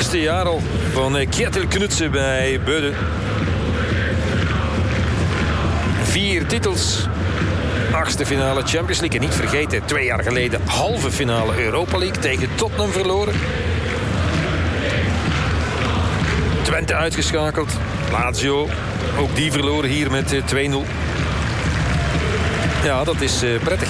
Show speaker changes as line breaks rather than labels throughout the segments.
eerste jaar al van Kjetil Knutsen bij Bøde. 4 titels. 8e finale Champions League. En niet vergeten, 2 jaar geleden halve finale Europa League tegen Tottenham verloren. Twente uitgeschakeld. Lazio, ook die verloren hier met 2-0. Ja, dat is prettig.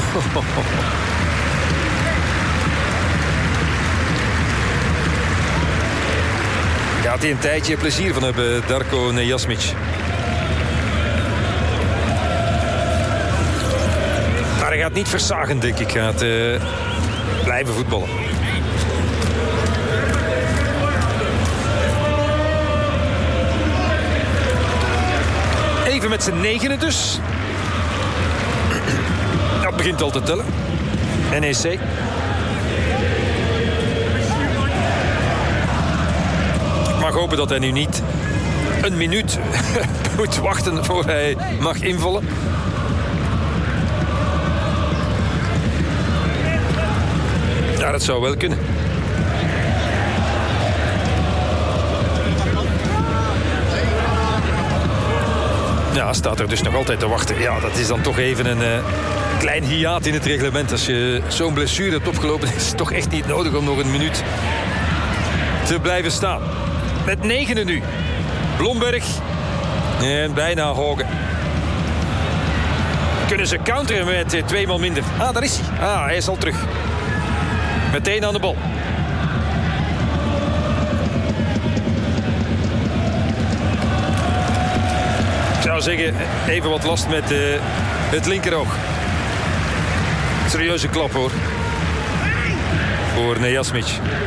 Gaat hij een tijdje plezier van hebben, Darko Nejasmic. Maar hij gaat niet versagen, denk ik. Hij gaat blijven voetballen. Even met z'n 9e dus. Dat begint al te tellen. NEC. Ik mag hopen dat hij nu niet een minuut moet wachten voor hij mag invallen. Ja, dat zou wel kunnen. Ja, staat er dus nog altijd te wachten. Ja, dat is dan toch even een klein hiaat in het reglement. Als je zo'n blessure hebt opgelopen, is het toch echt niet nodig om nog een minuut te blijven staan. Met 9e nu. Blomberg en bijna Hoge. Kunnen ze counteren met 2 man minder? Ah, daar is hij. Ah, hij is al terug. Meteen aan de bal. Ik zou zeggen, even wat last met het linkeroog. Serieuze klap hoor. Voor Nejasmic.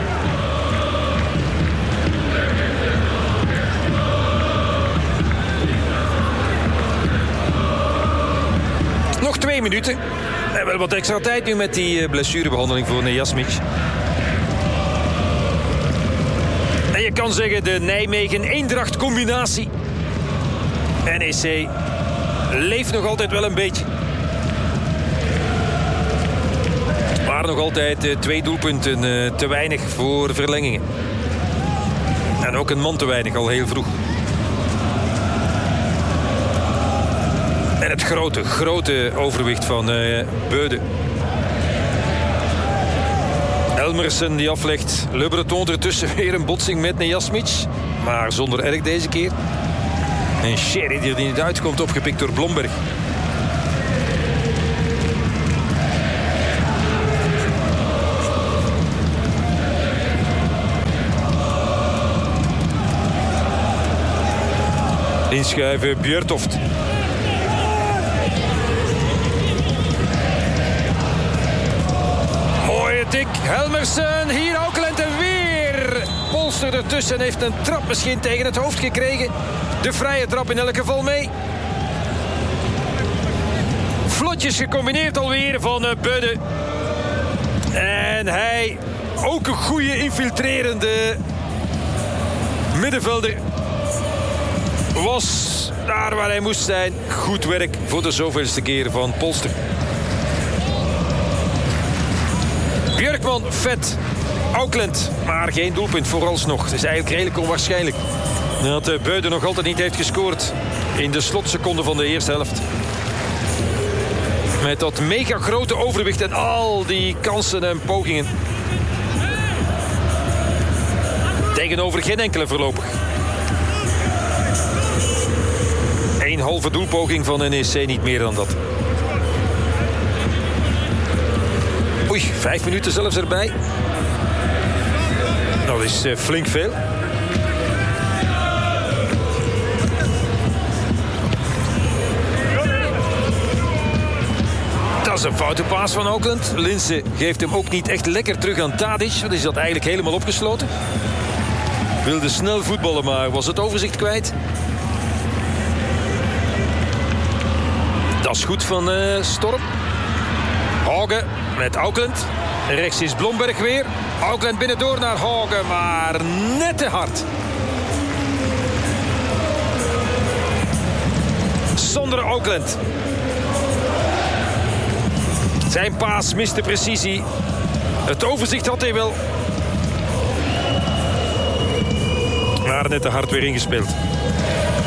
Nog 2 minuten. En wel wat extra tijd nu met die blessurebehandeling voor Nejasmic. En je kan zeggen de Nijmegen-Eendracht combinatie. NEC leeft nog altijd wel een beetje. Maar nog altijd 2 doelpunten te weinig voor verlengingen. En ook een man te weinig al heel vroeg. En het grote overwicht van Bøde. Elmersen die aflegt. Le Breton ertussen weer een botsing met Nejasmic. Maar zonder erg deze keer. En Sherry die er niet uitkomt, opgepikt door Blomberg. Inschuiven Björtoft. Mooie tik. Helmersen. Hier Auckland en weer. Polster ertussen heeft een trap misschien tegen het hoofd gekregen. De vrije trap in elk geval mee. Vlotjes gecombineerd alweer van Bøde. En hij ook een goede infiltrerende middenvelder. Was daar waar hij moest zijn. Goed werk voor de zoveelste keer van Polster. Björkman, vet. Auckland, maar geen doelpunt vooralsnog. Het is eigenlijk redelijk onwaarschijnlijk dat Bøde nog altijd niet heeft gescoord in de slotseconde van de eerste helft. Met dat mega grote overwicht en al die kansen en pogingen. Tegenover geen enkele voorlopig. 1 halve doelpoging van NEC, niet meer dan dat. Oei, 5 minuten zelfs erbij. Dat is flink veel. Dat is een foute paas van Auckland. Linse geeft hem ook niet echt lekker terug aan Tadic. Dan is dat eigenlijk helemaal opgesloten. Wilde snel voetballen, maar was het overzicht kwijt. Dat is goed van Storm. Hoge met Auckland. Rechts is Blomberg weer. Auckland binnendoor naar Hoge, maar net te hard. Zonder Auckland. Zijn paas miste precisie. Het overzicht had hij wel. Van Aert net te hard weer ingespeeld.